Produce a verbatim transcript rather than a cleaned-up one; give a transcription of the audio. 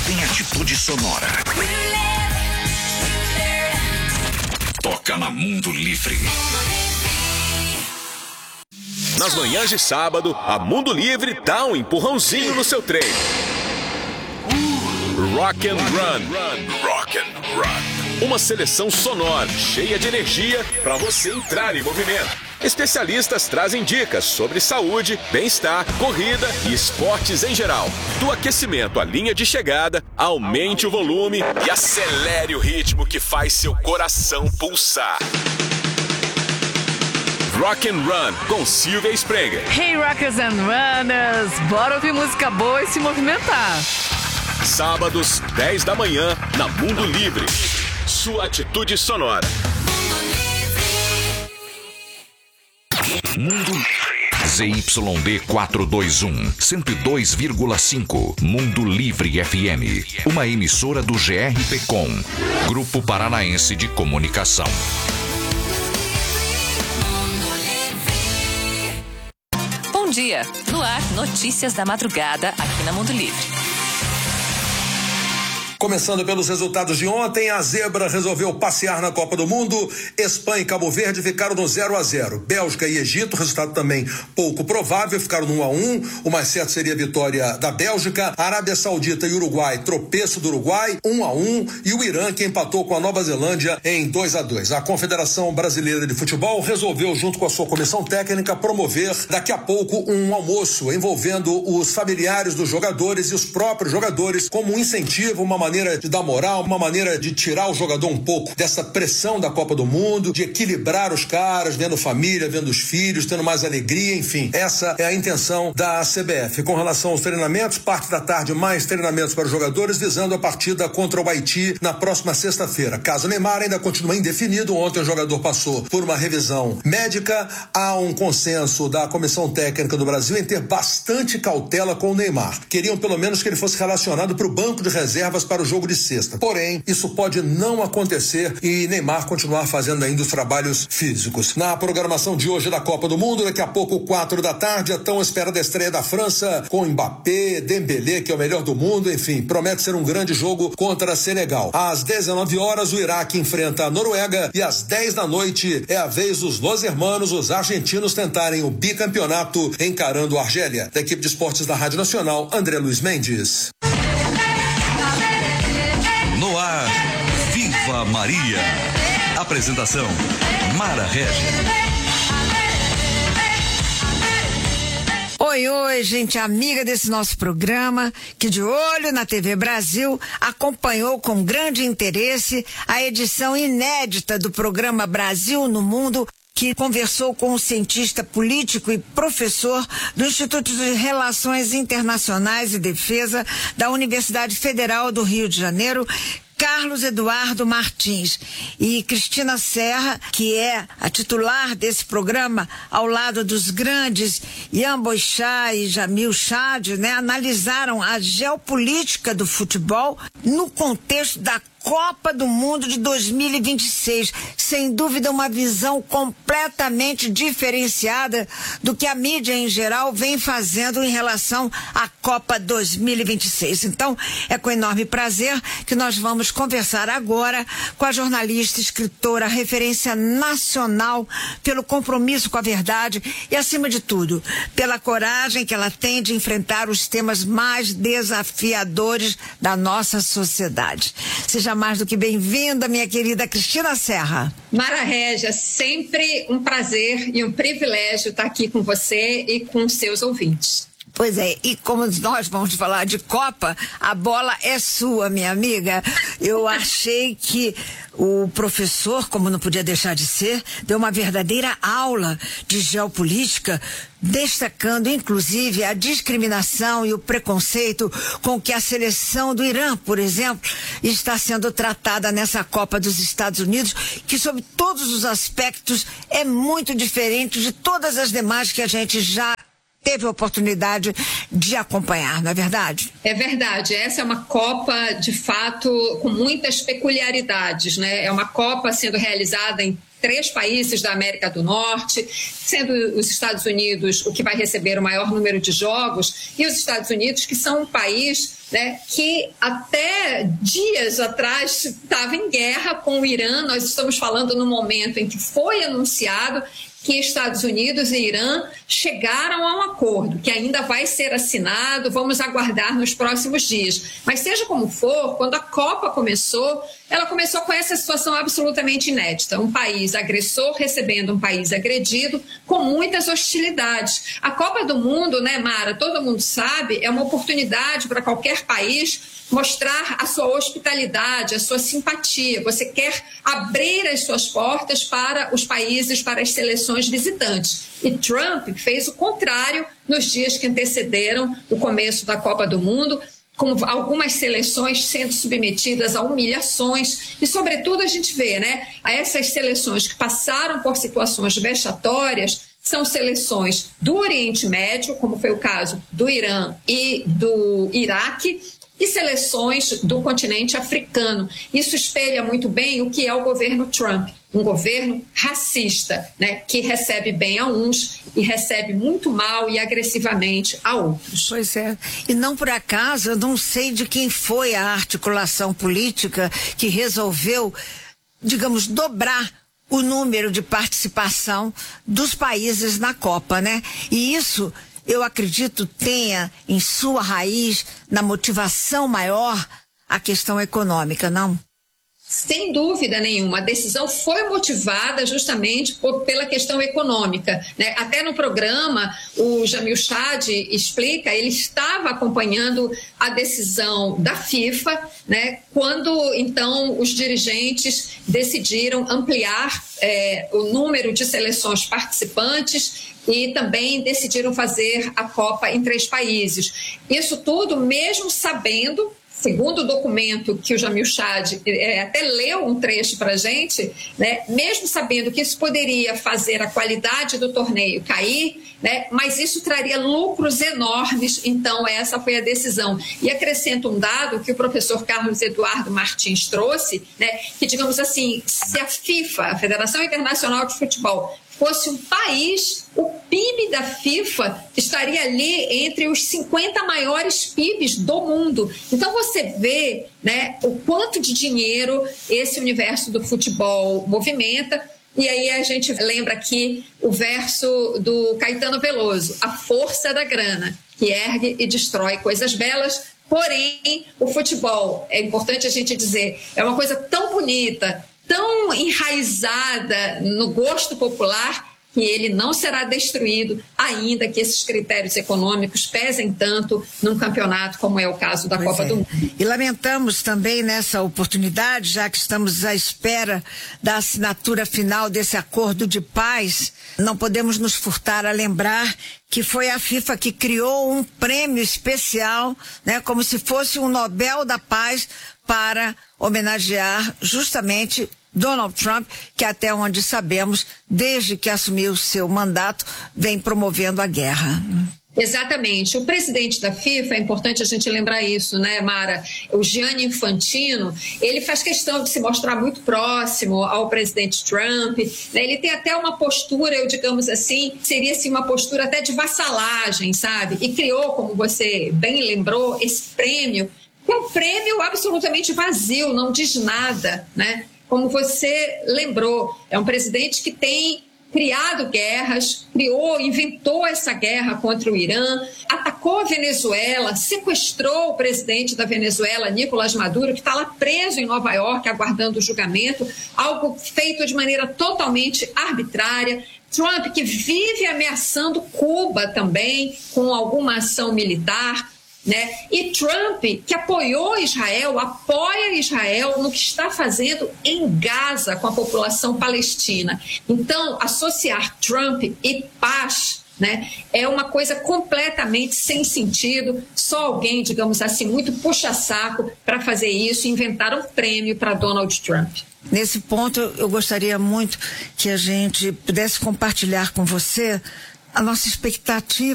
em atitude sonora. Toca na Mundo Livre. Nas manhãs de sábado, a Mundo Livre dá um empurrãozinho no seu treino. Rock and Run. Rock and Run. Uma seleção sonora, cheia de energia para você entrar em movimento. Especialistas trazem dicas sobre saúde, bem-estar, corrida e esportes em geral. Do aquecimento à linha de chegada, aumente o volume e acelere o ritmo que faz seu coração pulsar. Rock and Run, com Silvia Sprenger. Hey Rockers and Runners, bora ouvir música boa e se movimentar. Sábados, dez da manhã, na Mundo Livre. Sua atitude sonora. Mundo Livre. Z Y D quatrocentos e vinte e um, cento e dois vírgula cinco. Mundo Livre F M. Uma emissora do G R P Com, Grupo Paranaense de Comunicação. Bom dia. No ar, notícias da madrugada aqui na Mundo Livre. Começando pelos resultados de ontem, a zebra resolveu passear na Copa do Mundo. Espanha e Cabo Verde ficaram no zero a zero. Bélgica e Egito, resultado também pouco provável, ficaram no um a um. O mais certo seria a vitória da Bélgica. A Arábia Saudita e Uruguai, tropeço do Uruguai, um a um. E o Irã, que empatou com a Nova Zelândia em dois a dois. A Confederação Brasileira de Futebol resolveu, junto com a sua comissão técnica, promover daqui a pouco um almoço envolvendo os familiares dos jogadores e os próprios jogadores como um incentivo, uma maneira de dar moral, uma maneira de tirar o jogador um pouco dessa pressão da Copa do Mundo, de equilibrar os caras, vendo família, vendo os filhos, tendo mais alegria, enfim. Essa é a intenção da C B F. Com relação aos treinamentos, parte da tarde mais treinamentos para os jogadores, visando a partida contra o Haiti na próxima sexta-feira. Caso Neymar ainda continua indefinido, ontem o jogador passou por uma revisão médica, há um consenso da comissão técnica do Brasil em ter bastante cautela com o Neymar. Queriam pelo menos que ele fosse relacionado para o banco de reservas para o jogo de sexta. Porém, isso pode não acontecer e Neymar continuar fazendo ainda os trabalhos físicos. Na programação de hoje da Copa do Mundo, daqui a pouco, quatro da tarde, a tão esperada estreia da França com Mbappé, Dembélé, que é o melhor do mundo, enfim, promete ser um grande jogo contra Senegal. Às dezenove horas, o Iraque enfrenta a Noruega e às dez da noite é a vez dos Los Hermanos, os argentinos, tentarem o bicampeonato encarando a Argélia. Da equipe de esportes da Rádio Nacional, André Luiz Mendes. No ar, Viva Maria. Apresentação, Mara Regis. Oi, oi, gente amiga desse nosso programa, que de olho na T V Brasil acompanhou com grande interesse a edição inédita do programa Brasil no Mundo, que conversou com o cientista político e professor do Instituto de Relações Internacionais e Defesa da Universidade Federal do Rio de Janeiro, Carlos Eduardo Martins, e Cristina Serra, que é a titular desse programa, ao lado dos grandes Ian Boixá e Jamil Chad, né, analisaram a geopolítica do futebol no contexto da Copa do Mundo de dois mil e vinte e seis. Sem dúvida, uma visão completamente diferenciada do que a mídia em geral vem fazendo em relação à Copa dois mil e vinte e seis. Então, é com enorme prazer que nós vamos conversar agora com a jornalista, escritora, referência nacional pelo compromisso com a verdade e, acima de tudo, pela coragem que ela tem de enfrentar os temas mais desafiadores da nossa sociedade. Seja mais do que bem-vinda, minha querida Cristina Serra. Mara Régia, sempre um prazer e um privilégio estar aqui com você e com seus ouvintes. Pois é, e como nós vamos falar de Copa, a bola é sua, minha amiga. Eu achei que o professor, como não podia deixar de ser, deu uma verdadeira aula de geopolítica, destacando inclusive a discriminação e o preconceito com que a seleção do Irã, por exemplo, está sendo tratada nessa Copa dos Estados Unidos, que sob todos os aspectos é muito diferente de todas as demais que a gente já teve a oportunidade de acompanhar, não é verdade? É verdade. Essa é uma Copa, de fato, com muitas peculiaridades, né? É uma Copa sendo realizada em três países da América do Norte, sendo os Estados Unidos o que vai receber o maior número de jogos, e os Estados Unidos, que são um país, né, que até dias atrás estava em guerra com o Irã. Nós estamos falando no momento em que foi anunciado que Estados Unidos e Irã chegaram a um acordo, que ainda vai ser assinado, vamos aguardar nos próximos dias. Mas seja como for, quando a Copa começou, ela começou com essa situação absolutamente inédita. Um país agressor recebendo um país agredido, com muitas hostilidades. A Copa do Mundo, né, Mara, todo mundo sabe, é uma oportunidade para qualquer país mostrar a sua hospitalidade, a sua simpatia. Você quer abrir as suas portas para os países, para as seleções visitantes. E Trump fez o contrário nos dias que antecederam o começo da Copa do Mundo, com algumas seleções sendo submetidas a humilhações. E, sobretudo, a gente vê, né, a essas seleções que passaram por situações vexatórias, são seleções do Oriente Médio, como foi o caso do Irã e do Iraque, e seleções do continente africano. Isso espelha muito bem o que é o governo Trump, um governo racista, né, que recebe bem a uns e recebe muito mal e agressivamente a outros. Pois é. E não por acaso, eu não sei de quem foi a articulação política que resolveu, digamos, dobrar o número de participação dos países na Copa, né? E isso, eu acredito, tenha em sua raiz, na motivação maior, a questão econômica, não? Sem dúvida nenhuma, a decisão foi motivada justamente por, pela questão econômica, né? Até no programa, o Jamil Chad explica, ele estava acompanhando a decisão da FIFA, né? Quando então os dirigentes decidiram ampliar é, o número de seleções participantes e também decidiram fazer a Copa em três países. Isso tudo mesmo sabendo, segundo o documento que o Jamil Chad é, até leu um trecho para a gente, né, mesmo sabendo que isso poderia fazer a qualidade do torneio cair, né, mas isso traria lucros enormes, então essa foi a decisão. E acrescento um dado que o professor Carlos Eduardo Martins trouxe, né, que, digamos assim, se a FIFA, a Federação Internacional de Futebol, fosse um país, o P I B da FIFA estaria ali entre os cinquenta maiores P I Bs do mundo. Então você vê, né, o quanto de dinheiro esse universo do futebol movimenta. E aí a gente lembra aqui o verso do Caetano Veloso, a força da grana, que ergue e destrói coisas belas. Porém, o futebol, é importante a gente dizer, é uma coisa tão bonita, tão enraizada no gosto popular, que ele não será destruído, ainda que esses critérios econômicos pesem tanto num campeonato como é o caso da pois Copa é. do Mundo. E lamentamos também nessa oportunidade, já que estamos à espera da assinatura final desse acordo de paz, não podemos nos furtar a lembrar que foi a FIFA que criou um prêmio especial, né, como se fosse um Nobel da Paz, para homenagear justamente Donald Trump, que até onde sabemos, desde que assumiu seu mandato, vem promovendo a guerra. Exatamente. O presidente da FIFA, é importante a gente lembrar isso, né, Mara? O Gianni Infantino, ele faz questão de se mostrar muito próximo ao presidente Trump, né? Ele tem até uma postura, eu digamos assim, seria assim, uma postura até de vassalagem, sabe? E criou, como você bem lembrou, esse prêmio, que é um prêmio absolutamente vazio, não diz nada, né? Como você lembrou, é um presidente que tem criado guerras, criou, inventou essa guerra contra o Irã, atacou a Venezuela, sequestrou o presidente da Venezuela, Nicolás Maduro, que está lá preso em Nova York, aguardando o julgamento, algo feito de maneira totalmente arbitrária. Trump, que vive ameaçando Cuba também, com alguma ação militar, né? E Trump, que apoiou Israel, apoia Israel no que está fazendo em Gaza com a população palestina. Então, associar Trump e paz, né, é uma coisa completamente sem sentido. Só alguém, digamos assim, muito puxa-saco para fazer isso e inventar um prêmio para Donald Trump. Nesse ponto, eu gostaria muito que a gente pudesse compartilhar com você a nossa expectativa